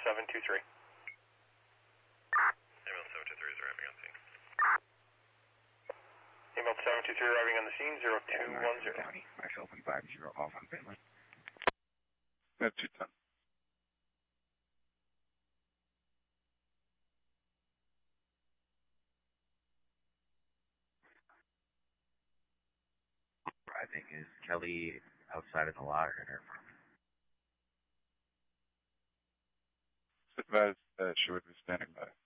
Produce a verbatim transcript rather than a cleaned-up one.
seven two three. Ambulance seven two three is arriving on scene. Ambulance seven two three arriving on the scene, zero two one zero. County, Max open five zero off on Finley. That's two ten. I think is Kelly outside of the lot or in her room? Advised that she would be standing by.